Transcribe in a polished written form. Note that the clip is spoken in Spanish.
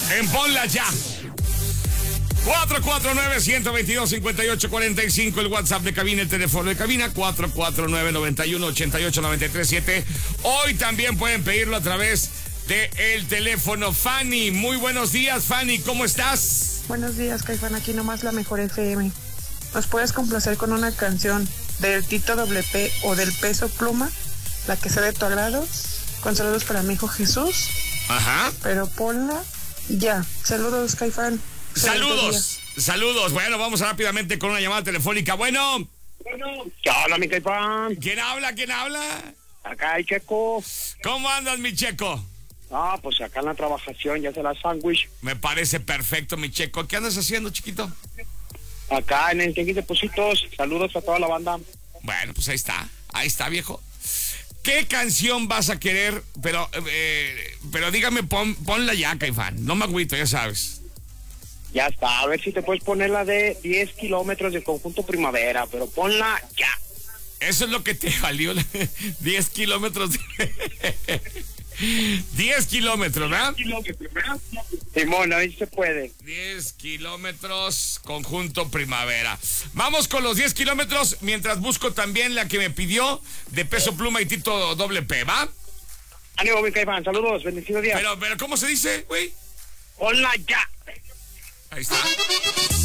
En Ponla Ya. 449-122-5845, el WhatsApp de cabina, el teléfono de cabina, 449-91-88-93-7. Hoy también pueden pedirlo a través del teléfono. Fanny, muy buenos días, Fanny, ¿cómo estás? Buenos días, Caifán, aquí nomás la mejor FM. ¿Nos puedes complacer con una canción del Tito WP o del Peso Pluma? La que sea de tu agrado. Con saludos para mi hijo Jesús. Ajá. Pero ponla ya. Saludos, Caifán. Saludos. Bueno, vamos rápidamente con una llamada telefónica. Bueno. ¿Qué habla, mi Caifán? ¿Quién habla? Acá el Checo. ¿Cómo andas, mi Checo? Ah, pues acá en la trabajación, ya se la sándwich. Me parece perfecto, mi Checo. ¿Qué andas haciendo, chiquito? Acá en el Tianguis de Positos. Saludos a toda la banda. Bueno, pues ahí está, viejo. ¿Qué canción vas a querer? Pero dígame, ponla ya, Caifán. No me agüito, ya sabes. Ya está, a ver si te puedes poner la de 10 kilómetros del Conjunto Primavera, pero ponla ya. Eso es lo que te valió 10 kilómetros. 10 kilómetros, ¿verdad? Simón, a ver si se puede. 10 kilómetros, Conjunto Primavera. Vamos con los 10 kilómetros, mientras busco también la que me pidió de Peso Pluma y Tito WP, ¿va? Ánimo, mi Caifán, saludos, bendecido día. Pero, ¿cómo se dice, güey? Ponla ya. Ahí está.